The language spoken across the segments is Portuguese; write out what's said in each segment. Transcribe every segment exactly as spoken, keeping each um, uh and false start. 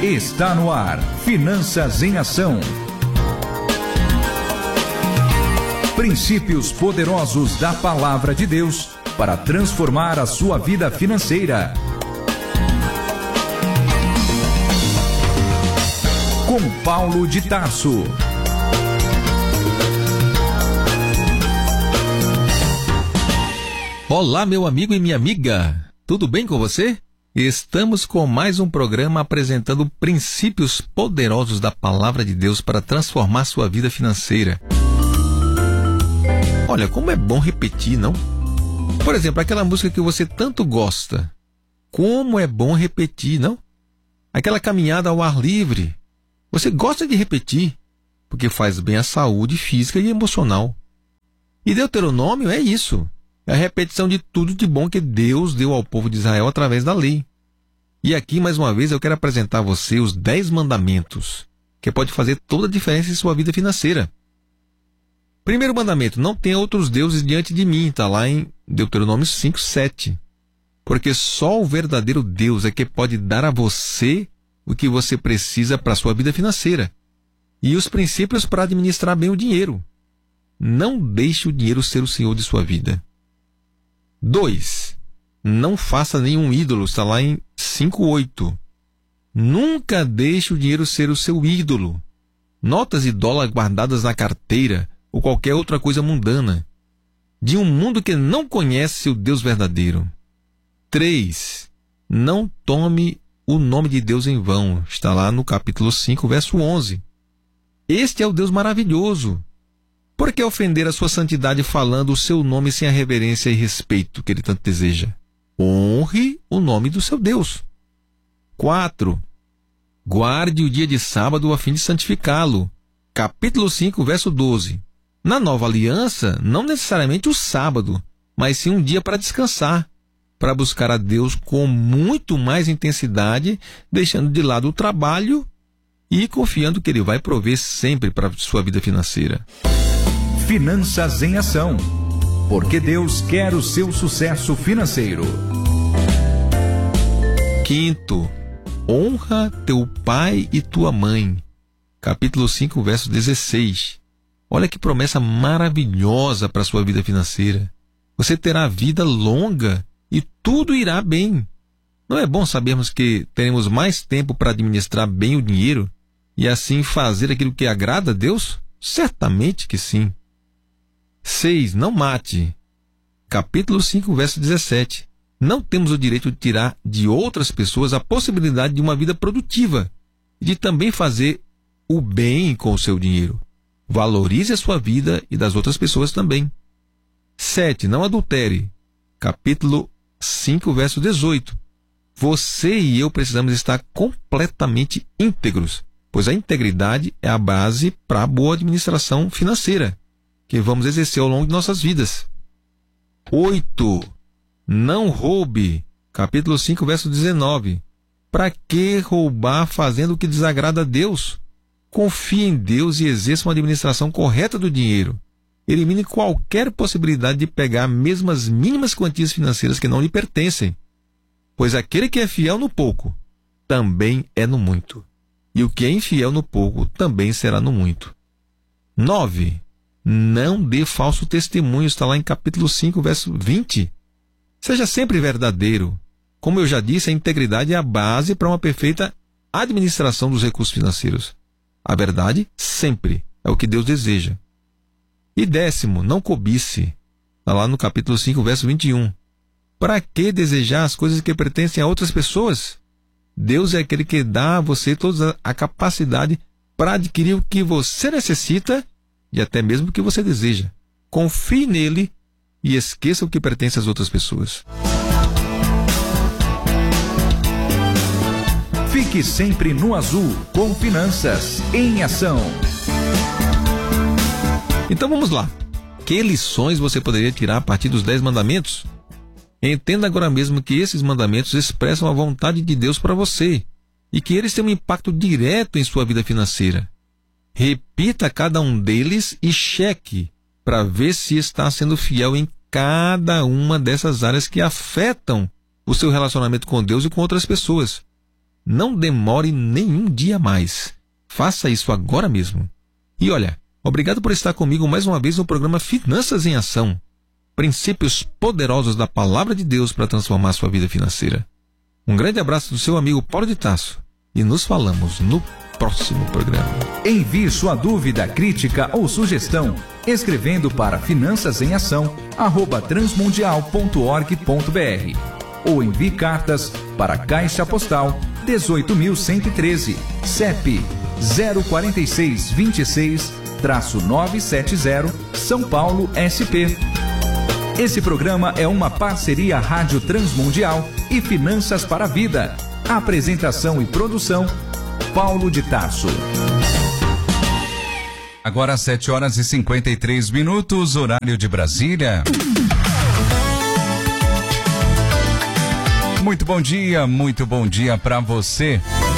Está no ar, Finanças em Ação. Princípios poderosos da Palavra de Deus para transformar a sua vida financeira. Com Paulo de Tarso. Olá, meu amigo e minha amiga. Tudo bem com você? Estamos com mais um programa apresentando princípios poderosos da Palavra de Deus para transformar sua vida financeira. Olha, como é bom repetir, não? Por exemplo, aquela música que você tanto gosta. Como é bom repetir, não? Aquela caminhada ao ar livre. Você gosta de repetir, porque faz bem à saúde física e emocional. E Deuteronômio é isso. É a repetição de tudo de bom que Deus deu ao povo de Israel através da lei. E aqui, mais uma vez, eu quero apresentar a você os dez mandamentos, que pode fazer toda a diferença em sua vida financeira. Primeiro mandamento, não tenha outros deuses diante de mim, está lá em Deuteronômio cinco, sete. Porque só o verdadeiro Deus é que pode dar a você o que você precisa para a sua vida financeira. E os princípios para administrar bem o dinheiro. Não deixe o dinheiro ser o senhor de sua vida. dois. Não faça nenhum ídolo, está lá em cinco, oito. Nunca deixe o dinheiro ser o seu ídolo. Notas de dólar guardadas na carteira ou qualquer outra coisa mundana, de um mundo que não conhece o Deus verdadeiro. três. Não tome o nome de Deus em vão, está lá no capítulo cinco, verso onze. Este é o Deus maravilhoso. Por que ofender a sua santidade falando o seu nome sem a reverência e respeito que ele tanto deseja? Honre o nome do seu Deus. quatro. Guarde o dia de sábado a fim de santificá-lo. Capítulo cinco, verso doze. Na nova aliança, não necessariamente o sábado, mas sim um dia para descansar, para buscar a Deus com muito mais intensidade, deixando de lado o trabalho e confiando que Ele vai prover sempre para a sua vida financeira. Finanças em Ação, porque Deus quer o seu sucesso financeiro. Quinto, honra teu pai e tua mãe. Capítulo cinco, verso dezesseis. Olha que promessa maravilhosa para a sua vida financeira. Você terá vida longa e tudo irá bem. Não é bom sabermos que teremos mais tempo para administrar bem o dinheiro e assim fazer aquilo que agrada a Deus? Certamente que sim. seis. Não mate. Capítulo cinco, verso dezessete. Não temos o direito de tirar de outras pessoas a possibilidade de uma vida produtiva e de também fazer o bem com o seu dinheiro. Valorize a sua vida e das outras pessoas também. sete. Não adultere. Capítulo cinco, verso dezoito. Você e eu precisamos estar completamente íntegros, pois a integridade é a base para a boa administração financeira que vamos exercer ao longo de nossas vidas. oito. Não roube. Capítulo cinco, verso dezenove. Para que roubar fazendo o que desagrada a Deus? Confie em Deus e exerça uma administração correta do dinheiro. Elimine qualquer possibilidade de pegar mesmo as mínimas quantias financeiras que não lhe pertencem. Pois aquele que é fiel no pouco, também é no muito. E o que é infiel no pouco, também será no muito. nove. Não dê falso testemunho, está lá em capítulo cinco, verso vinte. Seja sempre verdadeiro. Como eu já disse, a integridade é a base para uma perfeita administração dos recursos financeiros. A verdade, sempre, é o que Deus deseja. E décimo, não cobice. Está lá no capítulo cinco, verso vinte e um. Para que desejar as coisas que pertencem a outras pessoas? Deus é aquele que dá a você toda a capacidade para adquirir o que você necessita e até mesmo o que você deseja. Confie nele e esqueça o que pertence às outras pessoas. Fique sempre no azul com Finanças em Ação. Então vamos lá. Que lições você poderia tirar a partir dos dez mandamentos? Entenda agora mesmo que esses mandamentos expressam a vontade de Deus para você e que eles têm um impacto direto em sua vida financeira. Repita cada um deles e cheque para ver se está sendo fiel em cada uma dessas áreas que afetam o seu relacionamento com Deus e com outras pessoas. Não demore nenhum dia mais. Faça isso agora mesmo. E olha, obrigado por estar comigo mais uma vez no programa Finanças em Ação. Princípios poderosos da Palavra de Deus para transformar sua vida financeira. Um grande abraço do seu amigo Paulo de Tarso. E nos falamos no próximo programa. Envie sua dúvida, crítica ou sugestão escrevendo para finanças em ação arroba transmundial ponto org ponto br ou envie cartas para Caixa Postal dezoito mil cento e treze, C E P zero quatro seis dois seis nove sete zero, São Paulo, S P. Esse programa é uma parceria Rádio Transmundial e Finanças para a Vida. Apresentação e produção, Paulo de Tarso. Agora sete horas e cinquenta e três minutos, horário de Brasília. Muito bom dia, muito bom dia para você.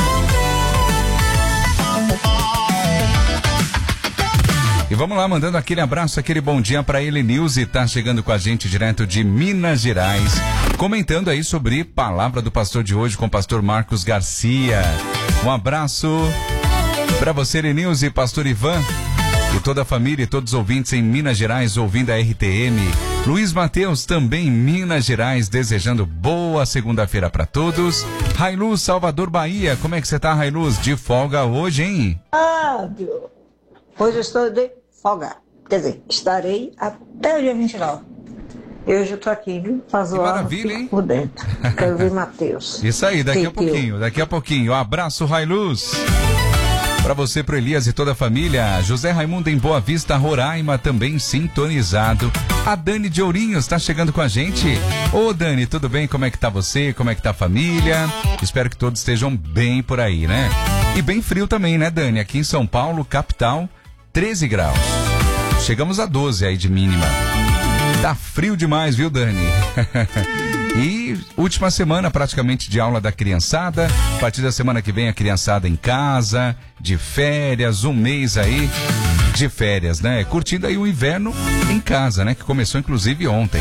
E vamos lá, mandando aquele abraço, aquele bom dia para ele, Nilce, tá chegando com a gente direto de Minas Gerais, comentando aí sobre palavra do pastor de hoje com o pastor Marcos Garcia. Um abraço para você, Nilce, pastor Ivan, e toda a família e todos os ouvintes em Minas Gerais ouvindo a R T M. Luiz Mateus também em Minas Gerais, desejando boa segunda-feira para todos. Railuz, Salvador, Bahia, como é que você tá, Railuz? De folga hoje, hein? Ah, Deus. Hoje eu estou de folga. Quer dizer, estarei até o dia vinte e nove. Eu já estou aqui, viu? Faz o maravilha, hein? Por dentro. Quero ver Matheus. Isso aí, daqui que a pouquinho, eu... daqui a pouquinho. Um abraço, Railuz. Para você, pro Elias e toda a família. José Raimundo em Boa Vista, Roraima, também sintonizado. A Dani de Ourinhos está chegando com a gente. Ô Dani, tudo bem? Como é que tá você? Como é que tá a família? Espero que todos estejam bem por aí, né? E bem frio também, né, Dani? Aqui em São Paulo, capital, treze graus. Chegamos a doze aí de mínima. Tá frio demais, viu, Dani? E última semana praticamente de aula da criançada. A partir da semana que vem a criançada em casa, de férias, um mês aí de férias, né? Curtindo aí o inverno em casa, né? Que começou inclusive ontem.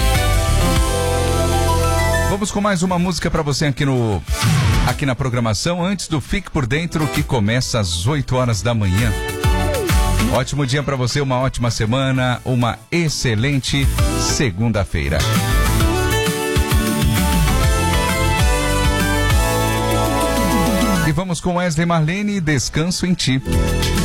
Vamos com mais uma música para você aqui no aqui na programação, antes do Fique por Dentro, que começa às oito horas da manhã. Ótimo dia para você, uma ótima semana, uma excelente segunda-feira. E vamos com Wesley Marlene, Descanso em Ti.